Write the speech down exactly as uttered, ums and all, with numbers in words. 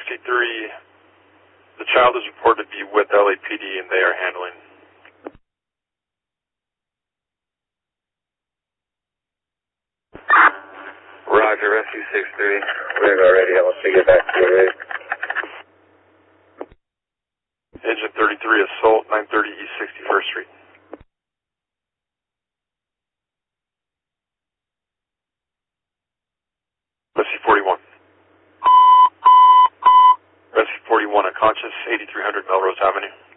sixty-three, the child is reported to be with L A P D and they are handling. Roger, Rescue six three. We're going to go radio. Let's get back to your rig. Engine thirty-three, assault, nine thirty East sixty-first Street. Rescue forty-one. Rescue forty-one, unconscious, eighty-three hundred Melrose Avenue.